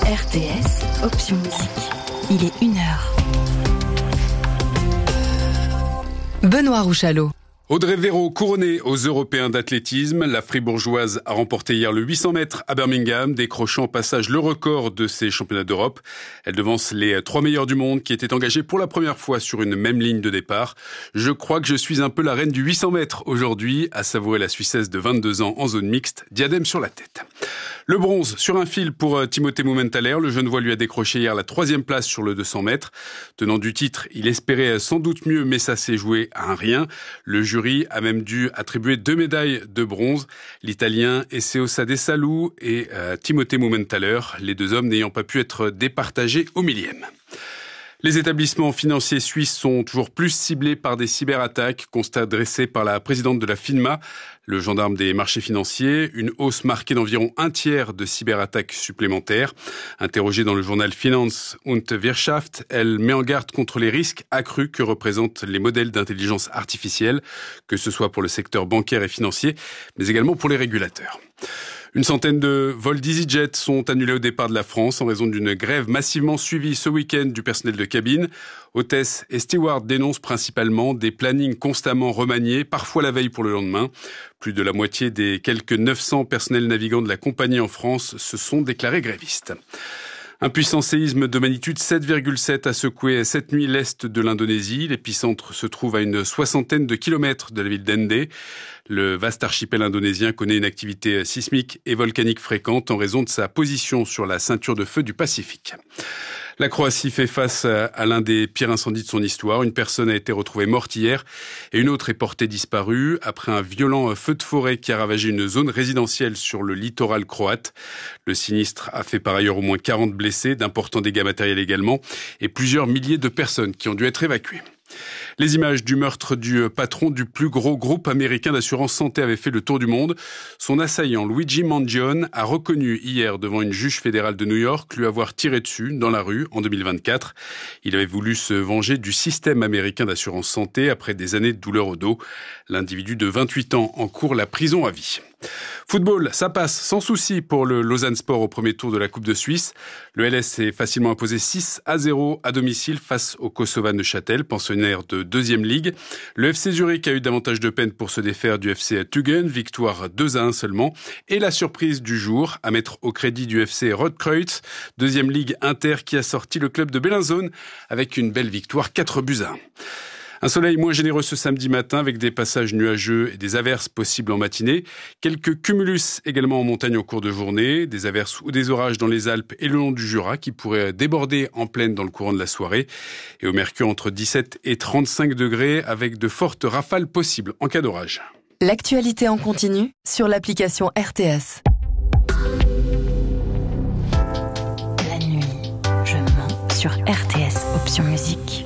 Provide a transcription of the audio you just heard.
RTS, option musique. Il est 1h. Benoît Rouchalot. Audrey Véro, couronnée aux Européens d'athlétisme, la Fribourgeoise a remporté hier le 800 mètres à Birmingham, décrochant au passage le record de ces championnats d'Europe. Elle devance les 3 meilleurs du monde qui étaient engagés pour la première fois sur une même ligne de départ. Je crois que je suis un peu la reine du 800 mètres aujourd'hui, a savouré la Suissesse de 22 ans en zone mixte, diadème sur la tête. Le bronze sur un fil pour Timothée Mumenthaler. Le Genevois lui a décroché hier la 3e place sur le 200 mètres. Tenant du titre, il espérait sans doute mieux, mais ça s'est joué à un rien. Le jury a même dû attribuer 2 médailles de bronze. L'Italien Esseo Sadesalou et Timothée Mumenthaler, les 2 hommes n'ayant pas pu être départagés au millième. Les établissements financiers suisses sont toujours plus ciblés par des cyberattaques, constat dressé par la présidente de la FINMA, le gendarme des marchés financiers, une hausse marquée d'environ un tiers de cyberattaques supplémentaires. Interrogée dans le journal Finanz und Wirtschaft, elle met en garde contre les risques accrus que représentent les modèles d'intelligence artificielle, que ce soit pour le secteur bancaire et financier, mais également pour les régulateurs. Une centaine de vols d'EasyJet sont annulés au départ de la France en raison d'une grève massivement suivie ce week-end du personnel de cabine. Hôtesses et stewards dénoncent principalement des plannings constamment remaniés, parfois la veille pour le lendemain. Plus de la moitié des quelques 900 personnels navigants de la compagnie en France se sont déclarés grévistes. Un puissant séisme de magnitude 7,7 a secoué cette nuit l'est de l'Indonésie. L'épicentre se trouve à une 60aine de kilomètres de la ville d'Ende. Le vaste archipel indonésien connaît une activité sismique et volcanique fréquente en raison de sa position sur la ceinture de feu du Pacifique. La Croatie fait face à l'un des pires incendies de son histoire. Une personne a été retrouvée morte hier et une autre est portée disparue après un violent feu de forêt qui a ravagé une zone résidentielle sur le littoral croate. Le sinistre a fait par ailleurs au moins 40 blessés, d'importants dégâts matériels également et plusieurs milliers de personnes qui ont dû être évacuées. Les images du meurtre du patron du plus gros groupe américain d'assurance santé avaient fait le tour du monde. Son assaillant, Luigi Mangione, a reconnu hier devant une juge fédérale de New York lui avoir tiré dessus dans la rue en 2024. Il avait voulu se venger du système américain d'assurance santé après des années de douleur au dos. L'individu de 28 ans encourt la prison à vie. Football, ça passe sans souci pour le Lausanne Sport au premier tour de la Coupe de Suisse. Le LS s'est facilement imposé 6-0 à domicile face au Kosovan Neuchâtel, pensionnaire de 2e Ligue. Le FC Zurich a eu davantage de peine pour se défaire du FC Tübingen, victoire 2-1 seulement. Et la surprise du jour, à mettre au crédit du FC Rotkreuz, 2e Ligue Inter qui a sorti le club de Bellinzone avec une belle victoire 4-1. Un soleil moins généreux ce samedi matin avec des passages nuageux et des averses possibles en matinée. Quelques cumulus également en montagne au cours de journée. Des averses ou des orages dans les Alpes et le long du Jura qui pourraient déborder en pleine dans le courant de la soirée. Et au mercure entre 17 et 35 degrés avec de fortes rafales possibles en cas d'orage. L'actualité en continu sur l'application RTS. La nuit, je mens sur RTS, option musique.